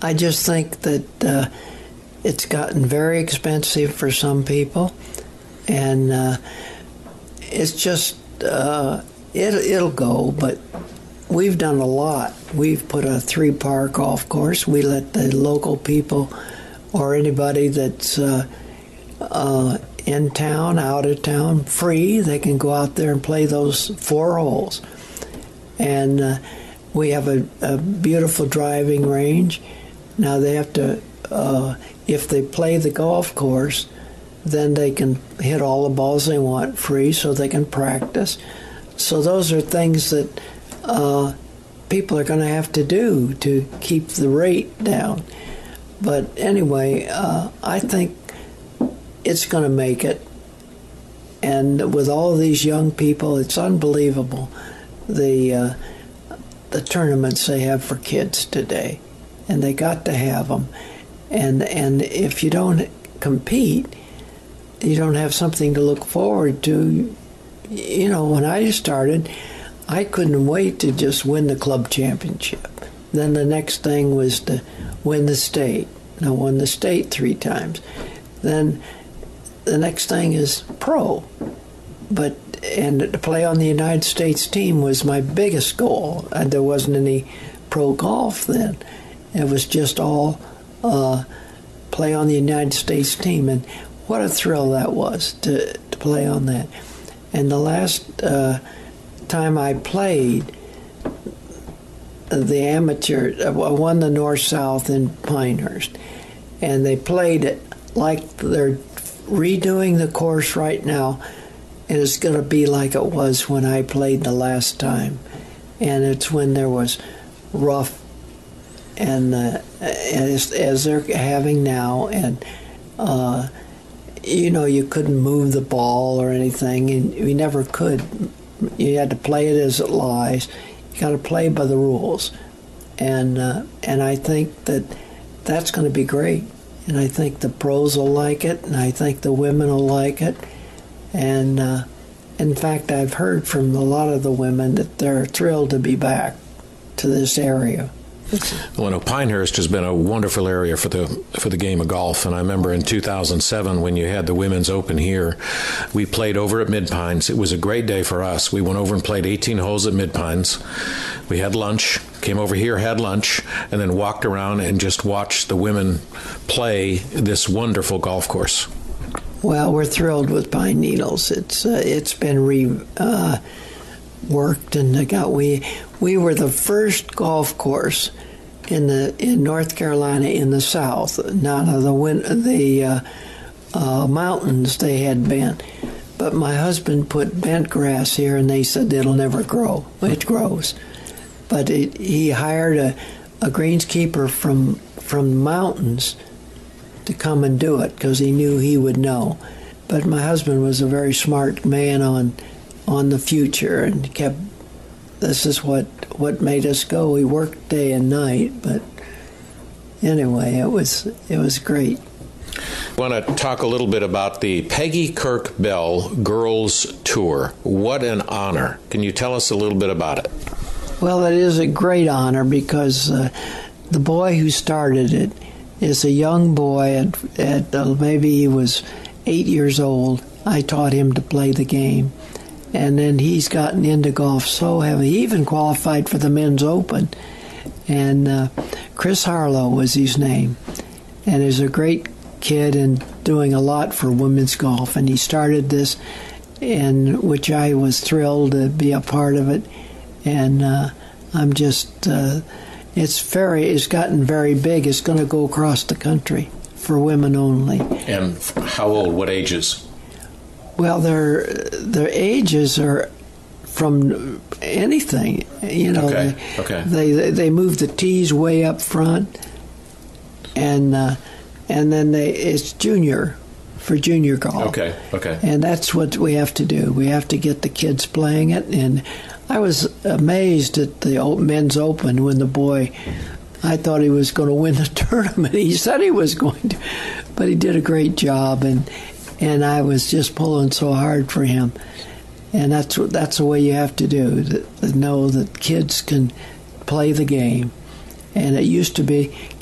I just think that it's gotten very expensive for some people, and it's just it'll go. But we've done a lot. We've put a 3-par golf course. We let the local people or anybody that's in town, out of town, free. They can go out there and play those 4 holes. And we have a beautiful driving range. Now they have to, if they play the golf course, then they can hit all the balls they want free so they can practice. So those are things that people are going to have to do to keep the rate down. But anyway, I think it's going to make it. And with all these young people, it's unbelievable the tournaments they have for kids today. And they got to have them. And if you don't compete, you don't have something to look forward to. You know, when I started, I couldn't wait to just win the club championship. Then the next thing was to win the state. And I won the state 3 times. Then the next thing is pro. And to play on the United States team was my biggest goal. And there wasn't any pro golf then. It was just all play on the United States team. And what a thrill that was to play on that. And the last time I played, the amateur, I won the North-South in Pinehurst. And they played it like they're redoing the course right now. And it's going to be like it was when I played the last time. And it's when there was rough and as they're having now, and you know, you couldn't move the ball or anything, and you never could. You had to play it as it lies. You got to play by the rules, and I think that's going to be great, and I think the pros will like it, and I think the women will like it, and in fact, I've heard from a lot of the women that they're thrilled to be back to this area. Well, no, Pinehurst has been a wonderful area for the game of golf, and I remember in 2007 when you had the Women's Open here, we played over at Mid-Pines. It was a great day for us. We went over and played 18 holes at Mid-Pines. We had lunch, came over here, had lunch, and then walked around and just watched the women play this wonderful golf course. Well, we're thrilled with Pine Needles. It's been reworked, and we were the first golf course in North Carolina in the South. None of the mountains they had been, but my husband put bent grass here, and they said it'll never grow. It grows, but he hired a greenskeeper from the mountains to come and do it because he knew he would know. But my husband was a very smart man on the future, and kept. This is what made us go. We worked day and night, but anyway, it was great. I want to talk a little bit about the Peggy Kirk Bell Girls Tour. What an honor. Can you tell us a little bit about it? Well, it is a great honor because the boy who started it is a young boy at maybe he was 8 years old. I taught him to play the game. And then he's gotten into golf so heavy. He even qualified for the Men's Open. And Chris Harlow was his name. And he's a great kid and doing a lot for women's golf. And he started this, in which I was thrilled to be a part of it. And I'm just, it's gotten very big. It's going to go across the country for women only. And how old? What ages? Well, their ages are from anything, you know. Okay. They move the tees way up front, and then it's junior for junior golf. Okay. And that's what we have to do. We have to get the kids playing it. And I was amazed at the Men's Open when the boy. I thought he was going to win the tournament. He said he was going to, but he did a great job, and I was just pulling so hard for him. And that's the way you have to do, to know that kids can play the game. And it used to be